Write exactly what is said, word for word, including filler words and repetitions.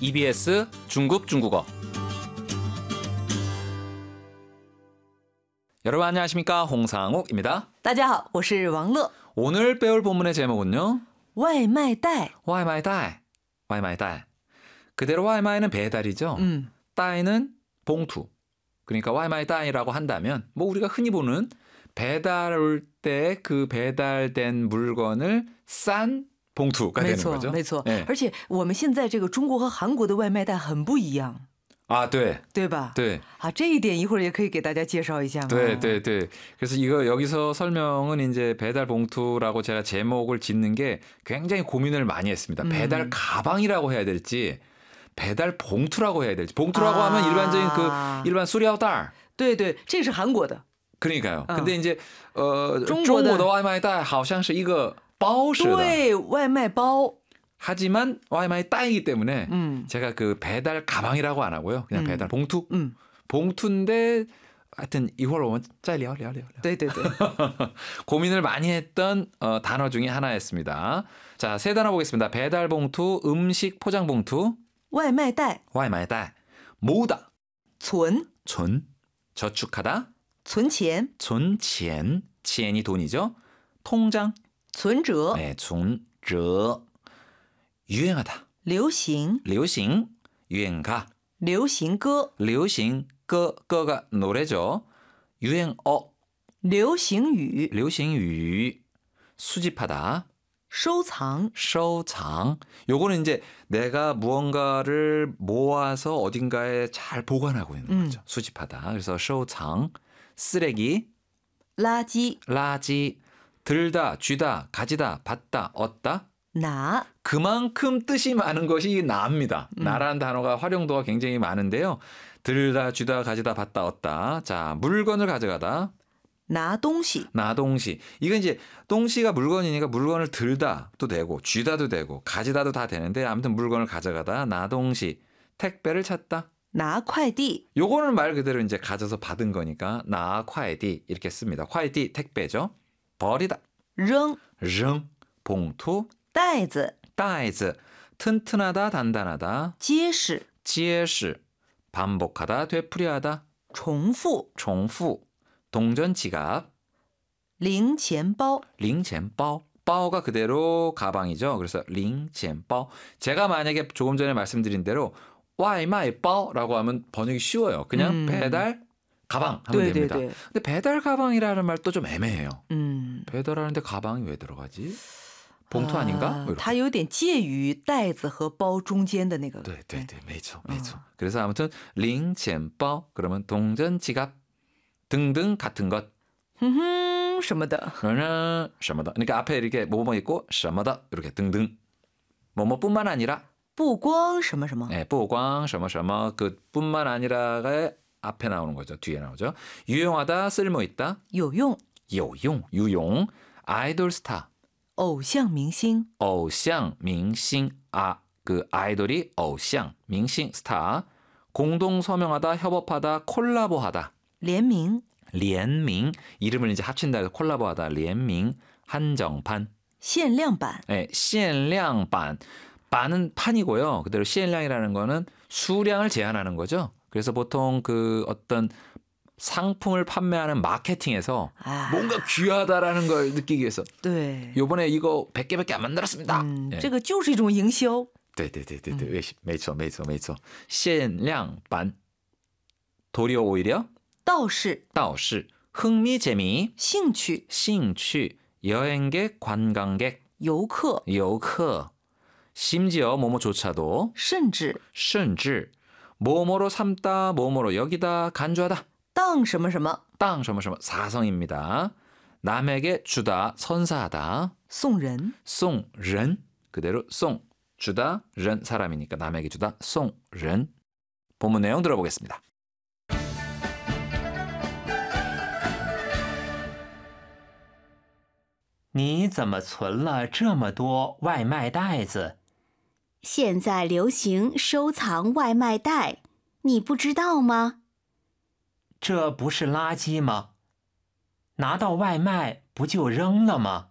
이비에스 중국 중국어. 여러분 안녕하십니까? 홍상욱입니다. 大家好，我是王乐。 오늘 배울 본문의 제목은요. 外卖袋. 外卖袋. 外卖袋. 그대로 外卖는 배달이죠. 음. 袋는 봉투. 그러니까 外卖袋라고 한다면 뭐 우리가 흔히 보는 배달 올 때 그 배달된 물건을 싼 봉투가 되는 거죠. 没错， 네. 而且我们现在这个中国和韩国的外卖袋很不一样。 아, 对. 对吧? 对. 아, 这一点一会儿也可以给大家介绍一下吗? 네, 네, 네. 그래서 이거 여기서 설명은 이제 배달 봉투라고 제가 제목을 짓는 게 굉장히 고민을 많이 했습니다. 음. 배달 가방이라고 해야 될지 배달 봉투라고 해야 될지. 봉투라고 아. 하면 일반적인 그 일반 수리ao袋. 对对，这是韩国的. 그러니까요. 어. 근데 이제 어, 中国的外卖袋好像是一个包似的. 对，外卖包. 하지만 와이마이 따이기 때문에 음. 제가 그 배달 가방이라고 안 하고요. 그냥 음. 배달 봉투. 음. 봉투인데 하여튼 이걸 오면 짜리요, 려려. 네, 네, 네. 고민을 많이 했던 어, 단어 중에 하나였습니다. 자, 세 단어 보겠습니다. 배달 봉투, 음식 포장 봉투. 外卖袋. 外卖袋. 모으다. 存. 存. 저축하다. 存钱. 存钱.钱이 돈이죠. 통장. 存折. 네, 存折. 유행하다. 流行. 流行. 유행가. 流行歌. 流行歌.歌가 노래죠. 유행어. 流行语. 流行语. 수집하다. 收藏. 收藏. 요거는 이제 내가 무언가를 모아서 어딘가에 잘 보관하고 있는 음. 거죠. 수집하다. 그래서 收藏. 쓰레기. 垃圾. 垃圾. 들다, 쥐다, 가지다, 받다, 얻다. 나. 그만큼 뜻이 많은 것이 나입니다. 음. 나라는 단어가 활용도가 굉장히 많은데요. 들다, 쥐다, 가지다, 받다, 얻다. 자, 물건을 가져가다. 拿东西. 나 동시. 이건 이제 동시가 물건이니까 물건을 들다도 되고 쥐다도 되고 가지다도 다 되는데 아무튼 물건을 가져가다. 나 동시. 택배를 찾다. 拿快递. 요거는 말 그대로 이제 가져서 받은 거니까 나快递 이렇게 씁니다. 快递 택배죠. 버리다. 扔. 扔. 봉투. 袋子. 袋子. 튼튼하다, 단단하다. 结实. 结实. 반복하다, 되풀이하다. 重复. 重复. 동전 지갑. 零钱包. 零钱包. 바오가 그대로 가방이죠. 그래서 零钱包. 제가 만약에 조금 전에 말씀드린 대로 와이마이 바오라고 하면 번역이 쉬워요. 그냥 음. 배달 가방 하면 네, 됩니다. 네, 네. 근데 배달 가방이라는 말 또 좀 애매해요. 음. 배달하는데 가방이 왜 들어가지? 봉투 아닌가? 它有点介于袋子和包中间的那个. 네, 네, 네, 매죠, 매죠. 그래서 아무튼 零钱包 그러면 동전 지갑 등등 같은 것. 흠흠, 什么的. 什么的. 그러니까 앞에 이렇게 뭐뭐 있고 什么的 이렇게 등등. 뭐뭐뿐만 아니라 不光什么什么. 네, 不光什么什么 그 뿐만 아니라가 앞에 나오는 거죠. 뒤에 나오죠. 유용하다, 쓸모 있다. 有用. 有用, 유용. 아이돌 스타. 偶像明星. 偶像明星. 아, 그 아이돌이 偶像,明星, 스타. 공동 서명하다, 협업하다, 콜라보하다. 联名. 联名. 이름을 이제 합친다 해서 콜라보하다. 联名. 한정판. 限量版. 네, 限量版. 반은 판이고요. 그대로 限量이라는 거는 수량을 제한하는 거죠. 그래서 보통 그 어떤 상품을 판매하는 마케팅에서 아. 뭔가 귀하다라는 걸 느끼기 위해서. 네. 요번에 이거 백 개밖에 안 만들었습니다. 음, 네. 这个就是一种营销. 네, 네, 네, 네, 네. 没错,没错,没错. 限量版. 도리어 오히려 道士. 道士. 흥미, 재미. 兴趣. 兴趣. 여행객, 관광객. 游客. 游客. 심지어 뭐뭐조차도. 甚至. 甚至. 뭐뭐로 삼다, 뭐뭐로 여기다, 간주하다. 当什么什么. 땅, 什么什么, 사성입니다. 남에게 주다, 선사하다. 送人. 送人. 그대로 송, 주다, ren, 사람이니까 남에게 주다, 송, ren. 본문 내용 들어보겠습니다. 你怎么存了这么多外卖袋子？ 现在流行收藏外卖袋，你不知道吗？ 这不是垃圾吗？拿到外卖不就扔了吗？